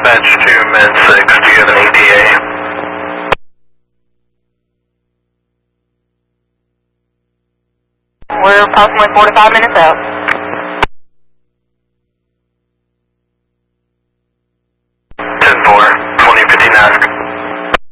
dispatch to Med 6, do you have an ETA? We're approximately 4 to 5 minutes out.